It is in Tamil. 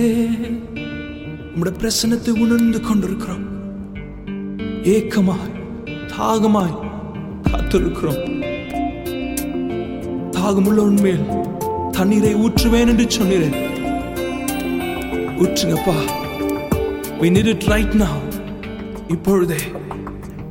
உம்முடைய பிரசன்னத்தை உணர்ந்து கொண்டிருக்கிறோம். ஏக்கமாய் தாகமாய் காத்திருக்கிறோம். தாகமுள்ள உண்மையில் தண்ணீரை ஊற்றுவேன் என்று சொன்னீரேன். ஊற்றுங்கப்பா. We need it right now. இப்பொழுதே